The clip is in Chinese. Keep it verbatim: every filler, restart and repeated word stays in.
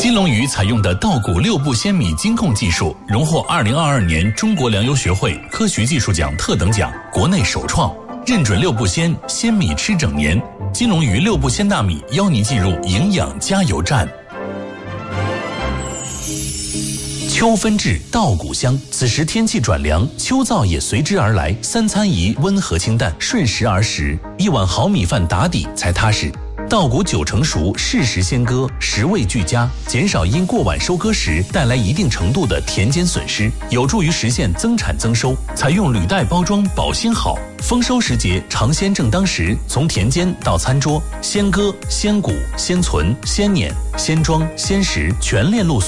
金龙鱼采用的稻谷六步鲜米精控技术，荣获二零二二年中国粮油学会科学技术奖特等奖，国内首创，认准六步鲜，鲜米吃整年。金龙鱼六步鲜大米邀您进入营养加油站。秋分至，稻谷香。此时天气转凉，秋燥也随之而来。三餐宜温和清淡，顺时而食，一碗好米饭打底才踏实。稻谷九成熟，适时先割，食味俱佳，减少因过晚收割时带来一定程度的田间损失，有助于实现增产增收。采用履带包装，保鲜好。丰收时节，尝鲜正当时，从田间到餐桌，先割、先谷、先存、先碾、先装、先食，全链路。